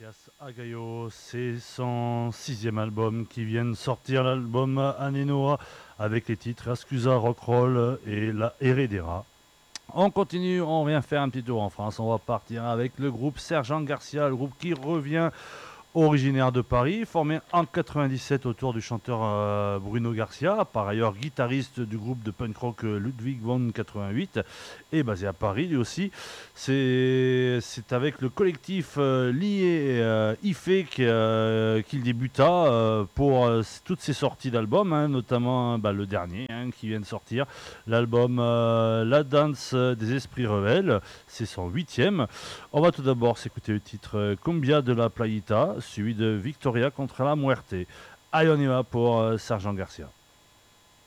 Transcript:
Lucas Agayo, c'est son 6e album qui vient de sortir, l'album Anenoa, avec les titres Ascusa Rockroll et La Heredera. On continue, on vient faire un petit tour en France. On va partir avec le groupe Sergent Garcia, le groupe qui revient, originaire de Paris, formé en 97 autour du chanteur Bruno Garcia, par ailleurs guitariste du groupe de punk rock Ludwig von 88, et basé à Paris lui aussi. C'est avec le collectif lié IFE qu'il débuta pour toutes ses sorties d'albums, hein, notamment le dernier qui vient de sortir, l'album La Danse des Esprits Rebelles, c'est son 8e. On va tout d'abord s'écouter le titre Cumbia de la Playita, suivi de Victoria contre la Muerte. Allez, on y va pour Sergent Garcia.